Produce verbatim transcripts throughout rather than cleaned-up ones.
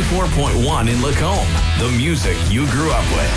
ninety-four point one in Lacombe. The music you grew up with.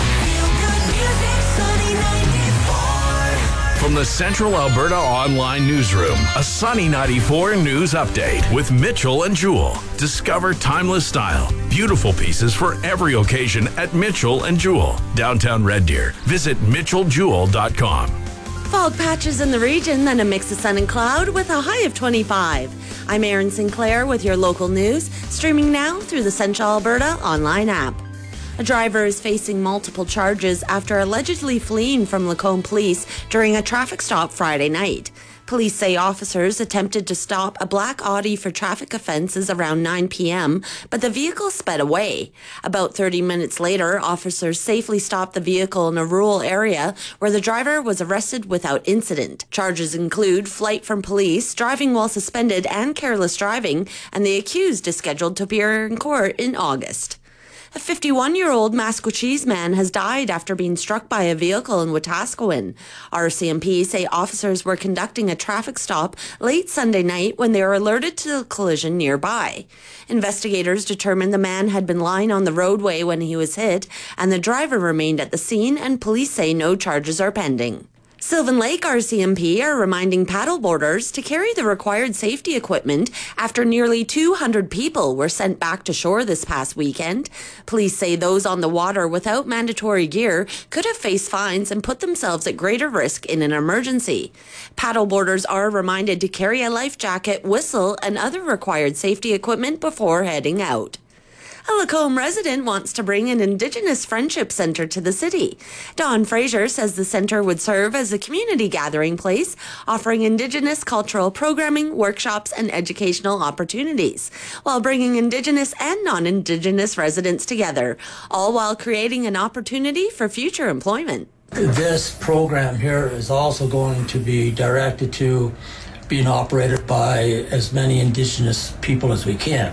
From the Central Alberta Online Newsroom, a Sunny ninety-four News Update with Mitchell and Jewel. Discover timeless style, beautiful pieces for every occasion at Mitchell and Jewel, downtown Red Deer. Visit mitchell jewel dot com. Fog patches in the region, then a mix of sun and cloud with a high of twenty-five. I'm Erin Sinclair with your local news, streaming now through the Central Alberta online app. A driver is facing multiple charges after allegedly fleeing from Lacombe Police during a traffic stop Friday night. Police say officers attempted to stop a black Audi for traffic offences around nine p.m., but the vehicle sped away. About thirty minutes later, officers safely stopped the vehicle in a rural area where the driver was arrested without incident. Charges include flight from police, driving while suspended, and careless driving, and the accused is scheduled to appear in court in August. A fifty-one-year-old Maskwacis man has died after being struck by a vehicle in Wetaskiwin. R C M P say officers were conducting a traffic stop late Sunday night when they were alerted to the collision nearby. Investigators determined the man had been lying on the roadway when he was hit, and the driver remained at the scene, and police say no charges are pending. Sylvan Lake R C M P are reminding paddleboarders to carry the required safety equipment after nearly two hundred people were sent back to shore this past weekend. Police say those on the water without mandatory gear could have faced fines and put themselves at greater risk in an emergency. Paddleboarders are reminded to carry a life jacket, whistle, and other required safety equipment before heading out. A Lacombe resident wants to bring an Indigenous Friendship Centre to the city. Dawn Fraser says the centre would serve as a community gathering place, offering Indigenous cultural programming, workshops, and educational opportunities, while bringing Indigenous and non-Indigenous residents together, all while creating an opportunity for future employment. This program here is also going to be directed to being operated by as many Indigenous people as we can.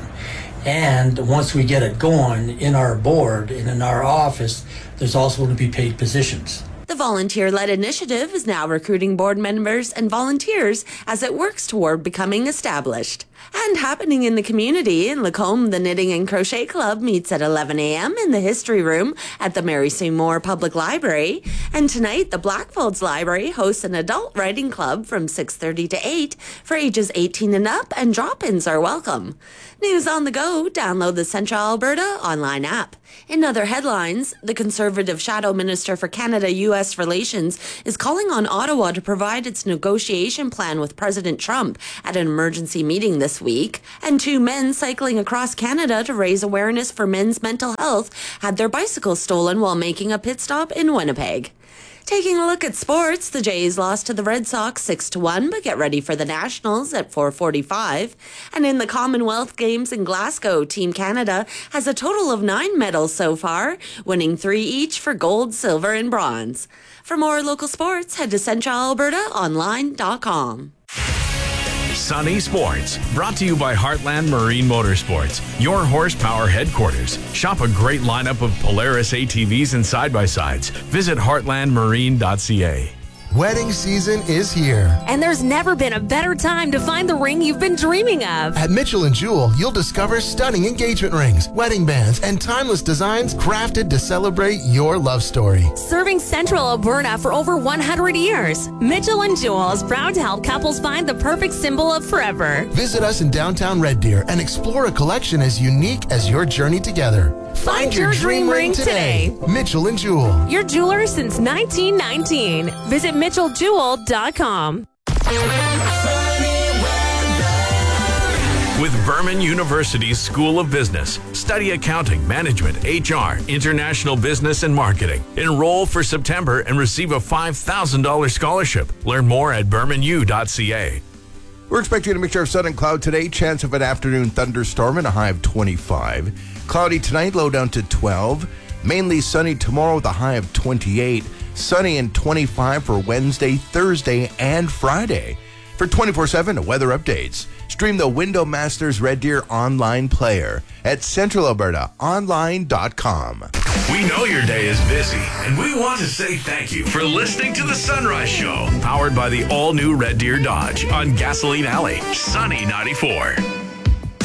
And once we get it going in our board and in our office, there's also going to be paid positions. The volunteer-led initiative is now recruiting board members and volunteers as it works toward becoming established. And happening in the community in Lacombe, the Knitting and Crochet Club meets at eleven a.m. in the History Room at the Mary Seymour Public Library. And tonight, the Blackfolds Library hosts an adult writing club from six thirty to eight for ages eighteen and up, and drop-ins are welcome. News on the go, download the Central Alberta online app. In other headlines, the Conservative Shadow Minister for Canada-U S Relations is calling on Ottawa to provide its negotiation plan with President Trump at an emergency meeting this week. And two men cycling across Canada to raise awareness for men's mental health had their bicycles stolen while making a pit stop in Winnipeg. Taking a look at sports, the Jays lost to the Red Sox six to one, but get ready for the Nationals at four forty-five. And in the Commonwealth Games in Glasgow, Team Canada has a total of nine medals so far, winning three each for gold, silver, and bronze. For more local sports, head to central alberta online dot com. Sunny Sports, brought to you by Heartland Marine Motorsports, your horsepower headquarters. Shop a great lineup of Polaris A T Vs and side-by-sides. Visit heartland marine dot c a. Wedding season is here. And there's never been a better time to find the ring you've been dreaming of. At Mitchell and Jewel, you'll discover stunning engagement rings, wedding bands, and timeless designs crafted to celebrate your love story. Serving Central Alberta for over one hundred years, Mitchell and Jewel is proud to help couples find the perfect symbol of forever. Visit us in downtown Red Deer and explore a collection as unique as your journey together. Find your dream ring today. Mitchell and Jewel. Your jeweler since nineteen nineteen. Visit mitchell jewel dot com. With Vernon University's School of Business, study accounting, management, H R, international business, and marketing. Enroll for September and receive a five thousand dollars scholarship. Learn more at berman u dot c a. We're expecting a mixture of sun and cloud today. Chance of an afternoon thunderstorm and a high of twenty-five. Cloudy tonight, low down to twelve. Mainly sunny tomorrow with a high of twenty-eight. Sunny and twenty-five for Wednesday, Thursday, and Friday. For twenty-four seven weather updates, stream the Window Masters Red Deer online player at central alberta online dot com. We know your day is busy, and we want to say thank you for listening to The Sunrise Show, powered by the all-new Red Deer Dodge on Gasoline Alley, Sunny ninety-four.